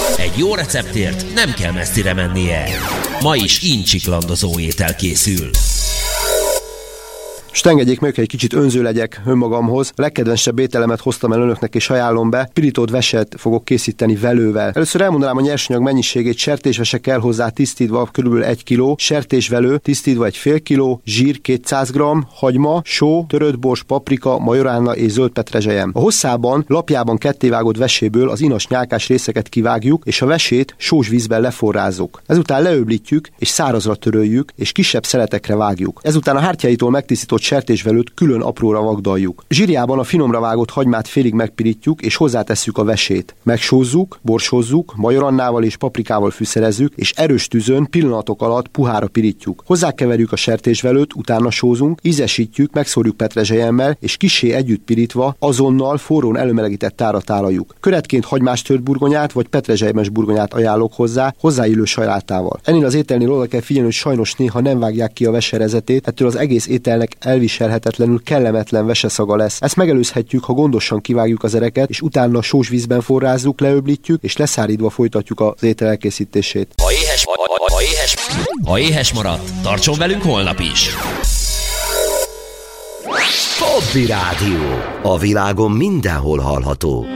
Egy jó receptért nem kell messzire mennie. Ma is incsiklandozó étel készül. És engedjék meg, hogy egy kicsit önző legyek önmagamhoz. A legkedvensebb ételemet hoztam el önöknek és ajánlom be. Pirított veset fogok készíteni velővel. Először elmondanám a nyersanyag mennyiségét. Sertésvese kell hozzá tisztítva kb. 1 kg, sertésvelő tisztítva egy fél kiló, zsír 200 g, hagyma, só, törött bors, paprika, majoránna és zöld petrezselyem. A hosszában, lapjában kettévágott veséből az inas nyálkás részeket kivágjuk, és a vesét sós vízben leforrázzuk. Ezután leöblítjük és szárazra töröljük, és kisebb szeletekre vágjuk. Ezután a hártyáitól megtisztított sertésvelőt külön apróra vagdaljuk. Zsírjában a finomra vágott hagymát félig megpirítjuk, és hozzátesszük a vesét. Megsózzuk, borsózzuk, majorannával és paprikával fűszerezzük, és erős tűzön pillanatok alatt puhára pirítjuk. Hozzákeverjük a sertésvelőt, utána sózunk, ízesítjük, megszórjuk petrezselyemmel, és kissé együtt pirítva azonnal forrón előmelegített tára tálaljuk. Köretként hagymás tört burgonyát vagy petrezselymes burgonyát ajánlok hozzá, hozzáillő sajlátával. Ennél az ételnél oda kell figyelni, hogy sajnos néha nem vágják ki a veserezetét, ettől az egész ételnek elviselhetetlenül kellemetlen veseszaga lesz. Ezt megelőzhetjük, ha gondosan kivágjuk az ereket, és utána sós vízben forrázzuk, leöblítjük, és leszárítva folytatjuk az étel elkészítését. Ha éhes maradt, tartson velünk holnap is! Hobby Rádió. A világon mindenhol hallható.